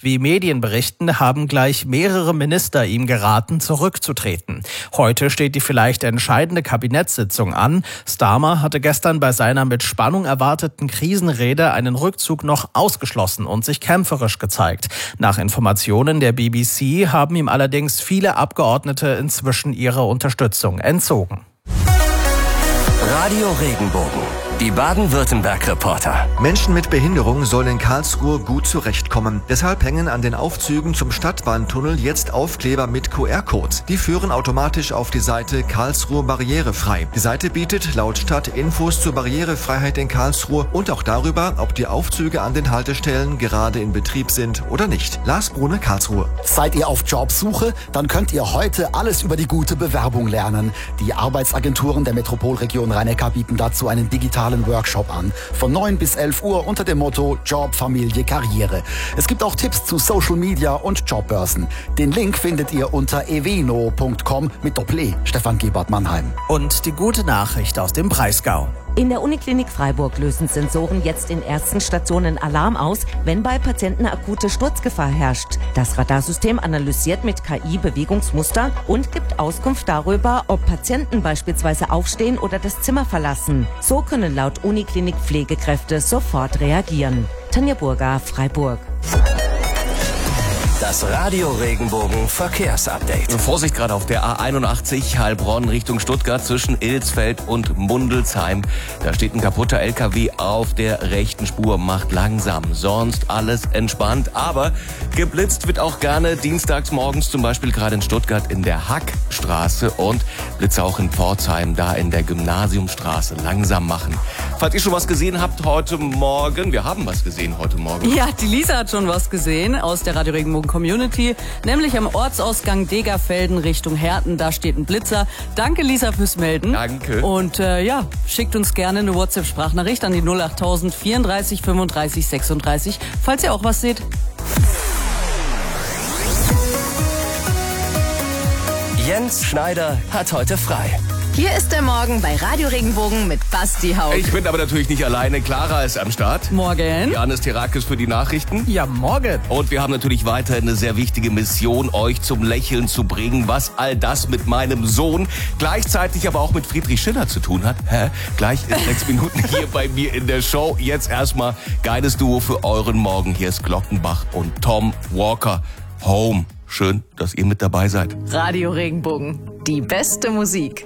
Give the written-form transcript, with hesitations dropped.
Wie Medien berichten, haben gleich mehrere Minister ihm geraten, zurückzutreten. Heute steht die vielleicht entscheidende Kabinettssitzung an. Starmer hatte gestern bei seiner mit Spannung erwarteten Krisenrede einen Rückzug noch ausgeschlossen und sich kämpferisch gezeigt. Nach Informationen der BBC haben ihm allerdings viele Abgeordnete inzwischen ihre Unterstützung entzogen. Radio Regenbogen, die Baden-Württemberg-Reporter. Menschen mit Behinderung sollen in Karlsruhe gut zurechtkommen. Deshalb hängen an den Aufzügen zum Stadtbahntunnel jetzt Aufkleber mit QR-Codes. Die führen automatisch auf die Seite Karlsruhe barrierefrei. Die Seite bietet laut Stadt Infos zur Barrierefreiheit in Karlsruhe und auch darüber, ob die Aufzüge an den Haltestellen gerade in Betrieb sind oder nicht. Lars Brune, Karlsruhe. Seid ihr auf Jobsuche? Dann könnt ihr heute alles über die gute Bewerbung lernen. Die Arbeitsagenturen der Metropolregion Rhein-Neckar bieten dazu einen digitalen Workshop an. Von 9 bis 11 Uhr unter dem Motto Job, Familie, Karriere. Es gibt auch Tipps zu Social Media und Jobbörsen. Den Link findet ihr unter eveno.com mit Doppel-E. Stefan Gebert, Mannheim. Und die gute Nachricht aus dem Breisgau. In der Uniklinik Freiburg lösen Sensoren jetzt in ersten Stationen Alarm aus, wenn bei Patienten akute Sturzgefahr herrscht. Das Radarsystem analysiert mit KI Bewegungsmuster und gibt Auskunft darüber, ob Patienten beispielsweise aufstehen oder das Zimmer verlassen. So können laut Uniklinik Pflegekräfte sofort reagieren. Tanja Burger, Freiburg. Das Radio Regenbogen Verkehrsupdate. Vorsicht gerade auf der A81 Heilbronn Richtung Stuttgart zwischen Ilsfeld und Mundelsheim. Da steht ein kaputter LKW auf der rechten Spur, macht langsam. Sonst alles entspannt, aber geblitzt wird auch gerne dienstags morgens, zum Beispiel gerade in Stuttgart in der Hackstraße und Blitze auch in Pforzheim, da in der Gymnasiumstraße. Langsam machen. Falls ihr schon was gesehen habt heute Morgen, wir haben was gesehen heute Morgen. Ja, die Lisa hat schon was gesehen aus der Radio Regenbogen Community, nämlich am Ortsausgang Degerfelden Richtung Herten. Da steht ein Blitzer. Danke, Lisa, fürs Melden. Danke. Und schickt uns gerne eine WhatsApp-Sprachnachricht an die 08000 34 35 36, falls ihr auch was seht. Jens Schneider hat heute frei. Hier ist der Morgen bei Radio Regenbogen mit Basti Haug. Ich bin aber natürlich nicht alleine. Clara ist am Start. Morgen. Janis Terakis für die Nachrichten. Ja, morgen. Und wir haben natürlich weiter eine sehr wichtige Mission, euch zum Lächeln zu bringen, was all das mit meinem Sohn, gleichzeitig aber auch mit Friedrich Schiller zu tun hat. Gleich in 6 Minuten hier bei mir in der Show. Jetzt erstmal geiles Duo für euren Morgen. Hier ist Glockenbach und Tom Walker. Home. Schön, dass ihr mit dabei seid. Radio Regenbogen, die beste Musik.